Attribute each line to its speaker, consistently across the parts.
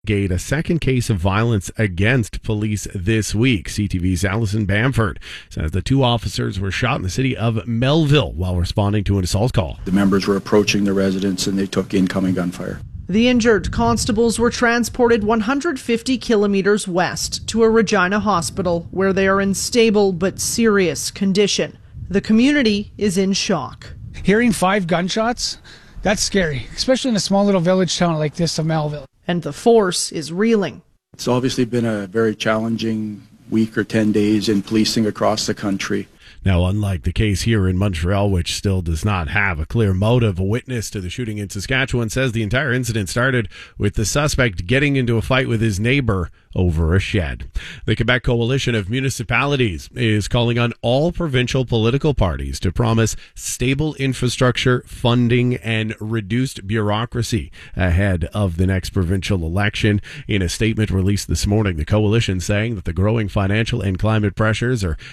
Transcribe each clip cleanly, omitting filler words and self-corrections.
Speaker 1: A second case of violence against police this week. CTV's Allison Bamford says the two officers were shot in the city of Melville while responding to an assault call.
Speaker 2: The members were approaching the residence and they took incoming gunfire.
Speaker 3: The injured constables were transported 150 kilometers west to a Regina hospital where they are in stable but serious condition. The community is in shock.
Speaker 4: Hearing 5 gunshots, that's scary, especially in a small little village town like this of Melville.
Speaker 3: And the force is reeling.
Speaker 2: It's obviously been a very challenging week or 10 days in policing across the country.
Speaker 1: Now, unlike the case here in Montreal, which still does not have a clear motive, a witness to the shooting in Saskatchewan says the entire incident started with the suspect getting into a fight with his neighbor over a shed. The Quebec Coalition of Municipalities is calling on all provincial political parties to promise stable infrastructure, funding, and reduced bureaucracy ahead of the next provincial election. In a statement released this morning, the coalition saying that the growing financial and climate pressures are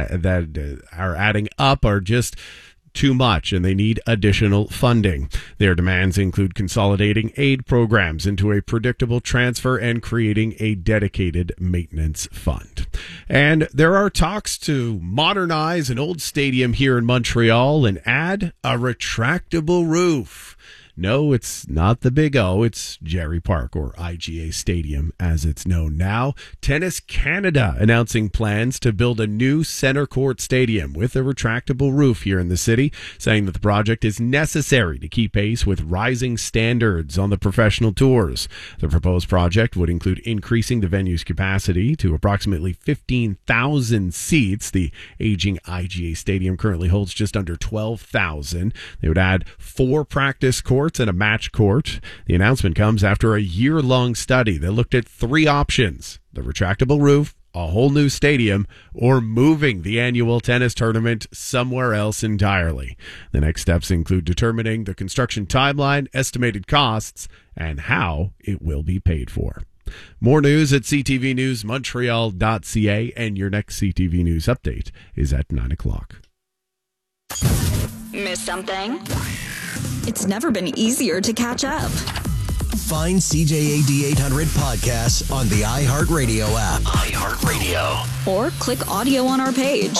Speaker 1: adding up are just too much and they need additional funding. Their demands include consolidating aid programs into a predictable transfer and creating a dedicated maintenance fund. And there are talks to modernize an old stadium here in Montreal and add a retractable roof. No, it's not the Big O. It's Jerry Park, or IGA Stadium, as it's known now. Tennis Canada announcing plans to build a new center court stadium with a retractable roof here in the city, saying that the project is necessary to keep pace with rising standards on the professional tours. The proposed project would include increasing the venue's capacity to approximately 15,000 seats. The aging IGA Stadium currently holds just under 12,000. They would add 4 practice courts and a match court. The announcement comes after a year-long study that looked at 3 options: the retractable roof, a whole new stadium, or moving the annual tennis tournament somewhere else entirely. The next steps include determining the construction timeline, estimated costs, and how it will be paid for. More news at ctvnewsmontreal.ca, and your next CTV News update is at 9 o'clock.
Speaker 5: Miss something? It's never been easier to catch up.
Speaker 6: Find CJAD 800 podcasts on the iHeartRadio app.
Speaker 5: iHeartRadio. Or click audio on our page.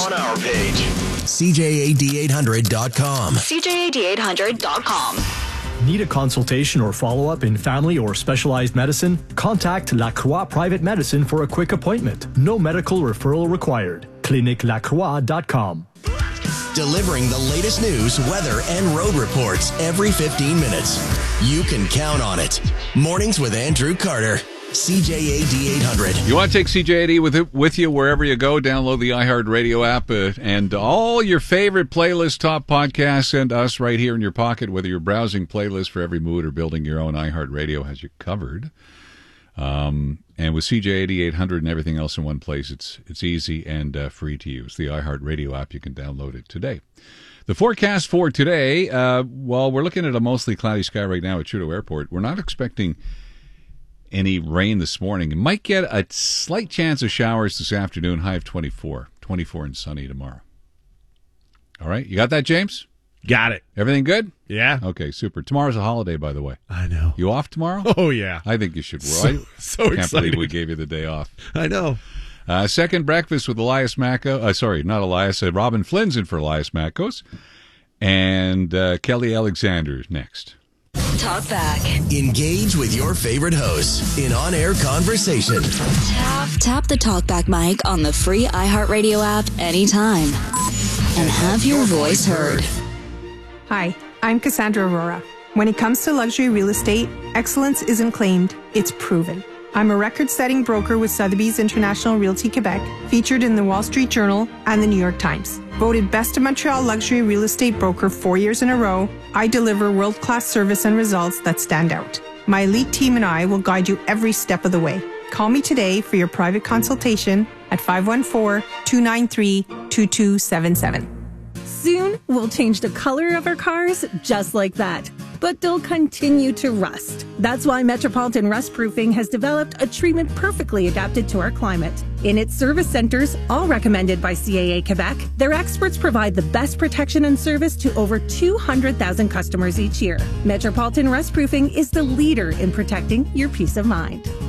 Speaker 6: CJAD800.com.
Speaker 5: CJAD800.com.
Speaker 7: Need a consultation or follow-up in family or specialized medicine? Contact Lacroix Private Medicine for a quick appointment. No medical referral required. ClinicLacroix.com.
Speaker 6: Delivering the latest news, weather, and road reports every 15 minutes. You can count on it. Mornings with Andrew Carter. CJAD 800.
Speaker 8: You want to take CJAD with you wherever you go? Download the iHeartRadio app and all your favorite playlists, top podcasts, and us right here in your pocket. Whether you're browsing playlists for every mood or building your own, iHeartRadio has you covered. And with CJAD 800 and everything else in one place, it's easy and free to use. The iHeartRadio app, you can download it today. The forecast for today, well, we're looking at a mostly cloudy sky right now at Trudeau Airport. We're not expecting any rain this morning. You might get a slight chance of showers this afternoon, high of 24 and sunny tomorrow. All right, you got that, James?
Speaker 1: Got it.
Speaker 8: Everything good?
Speaker 1: Yeah.
Speaker 8: Okay, super. Tomorrow's a holiday, by the way.
Speaker 1: I know.
Speaker 8: You off tomorrow?
Speaker 1: Oh, yeah.
Speaker 8: I think you should.
Speaker 1: So
Speaker 8: I can't
Speaker 1: excited.
Speaker 8: believe we gave you the day off.
Speaker 1: I know.
Speaker 8: Second breakfast with Elias Macko. Sorry, not Elias. Robin Flynn's in for Elias Mackos. And Kelly Alexander is next.
Speaker 5: Talk back.
Speaker 6: Engage with your favorite hosts in on-air conversation.
Speaker 5: Tap the Talkback mic on the free iHeartRadio app anytime. And have your voice heard.
Speaker 9: Hi, I'm Cassandra Aurora. When it comes to luxury real estate, excellence isn't claimed, it's proven. I'm a record-setting broker with Sotheby's International Realty Quebec, featured in the Wall Street Journal and the New York Times. Voted Best of Montreal Luxury Real Estate Broker 4 years in a row, I deliver world-class service and results that stand out. My elite team and I will guide you every step of the way. Call me today for your private consultation at 514-293-2277.
Speaker 10: Soon, we'll change the color of our cars just like that. but they'll continue to rust. That's why Metropolitan Rust Proofing has developed a treatment perfectly adapted to our climate. In its service centers, all recommended by CAA Quebec, their experts provide the best protection and service to over 200,000 customers each year. Metropolitan Rust Proofing is the leader in protecting your peace of mind.